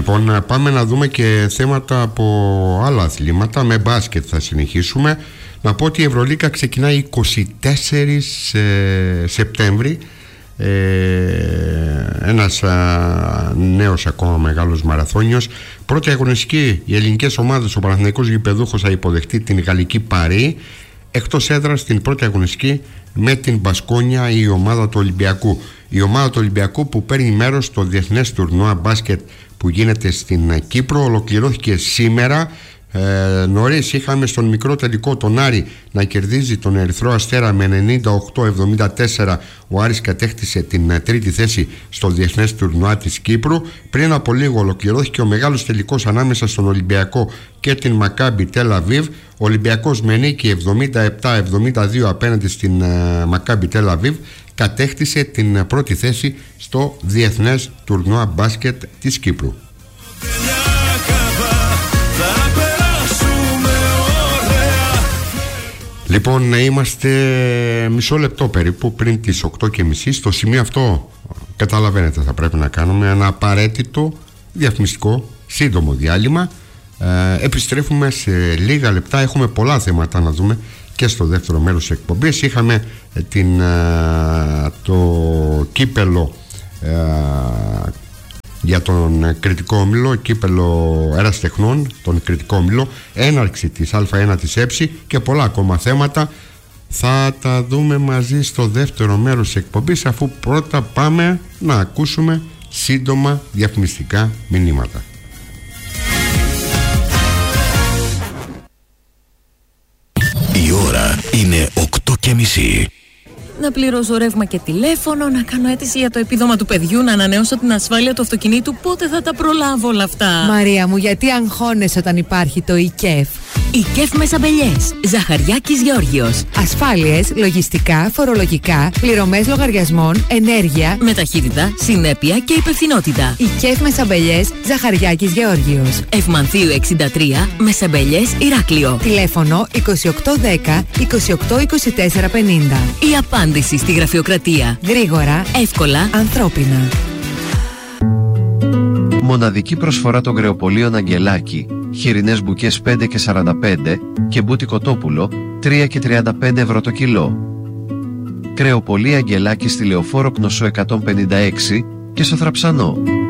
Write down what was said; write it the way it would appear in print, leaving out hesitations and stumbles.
Λοιπόν, πάμε να δούμε και θέματα από άλλα αθλήματα. Με μπάσκετ θα συνεχίσουμε. Να πω ότι η Ευρωλίγκα ξεκινάει 24 Σεπτέμβρη. Ένας νέος ακόμα μεγάλος μαραθώνιος. Πρώτη αγωνιστική, οι ελληνικές ομάδες, ο Παναθηναϊκός γηπεδούχος θα υποδεχτεί την γαλλική Παρί. Εκτός έδρας στην πρώτη αγωνιστική με την Μπασκόνια η ομάδα του Ολυμπιακού. Η ομάδα του Ολυμπιακού που παίρνει μέρος στο διεθνές τουρνουά μπάσκετ που γίνεται στην Κύπρο ολοκληρώθηκε σήμερα. Νωρίς είχαμε στον μικρό τελικό τον Άρη να κερδίζει τον Ερυθρό Αστέρα με 98-74. Ο Άρης κατέκτησε την τρίτη θέση στο διεθνές τουρνουά της Κύπρου. Πριν από λίγο ολοκληρώθηκε ο μεγάλος τελικός ανάμεσα στον Ολυμπιακό και την Μακάμπι Τελ Αβίβ. Ο Ολυμπιακός με νίκη 77-72 απέναντι στην Μακάμπι Τελ Αβίβ κατέκτησε την πρώτη θέση στο διεθνές τουρνουά μπάσκετ της Κύπρου. Λοιπόν, είμαστε μισό λεπτό περίπου πριν τις 8:30. Στο σημείο αυτό, καταλαβαίνετε, θα πρέπει να κάνουμε ένα απαραίτητο διαφημιστικό σύντομο διάλειμμα. Επιστρέφουμε σε λίγα λεπτά. Έχουμε πολλά θέματα να δούμε και στο δεύτερο μέρος της εκπομπής. Είχαμε το κύπελο για τον Κρητικό Όμιλο, κύπελο Ερασιτεχνών, τον Κρητικό Όμιλο, έναρξη της Α1 της ΕΨΗ και πολλά ακόμα θέματα. Θα τα δούμε μαζί στο δεύτερο μέρος της εκπομπής, αφού πρώτα πάμε να ακούσουμε σύντομα διαφημιστικά μηνύματα. Η ώρα είναι 8:30. Να πληρώσω ρεύμα και τηλέφωνο, να κάνω αίτηση για το επίδομα του παιδιού, να ανανεώσω την ασφάλεια του αυτοκινήτου. Πότε θα τα προλάβω όλα αυτά? Μαρία μου, γιατί αγχώνεσαι όταν υπάρχει το ΙΚΕΦ? ΙΚΕΦ Μεσαμπελιές, Ζαχαριάκης Γεώργιος. Ασφάλειες, λογιστικά, φορολογικά, πληρωμές λογαριασμών, ενέργεια, με ταχύτητα, συνέπεια και υπευθυνότητα. ΙΚΕΦ Μεσαμπελιές, Ζαχαριάκης Γεώργιος. Ευμανθίου 63, Μεσαμπελιές, Ηράκλειο. Τηλέφωνο 2810 282450. Η απάντηση στη γραφειοκρατία. Γρήγορα, εύκολα, ανθρώπινα. Μοναδική προσφορά των κρεοπολίων Αγγελάκη. Χοιρινές μπουκές 5 και 45 και μπούτι κοτόπουλο 3 και 35 ευρώ το κιλό. Κρεοπολία Αγγελάκη στη Λεωφόρο Κνωσό 156 και στο Θραψανό.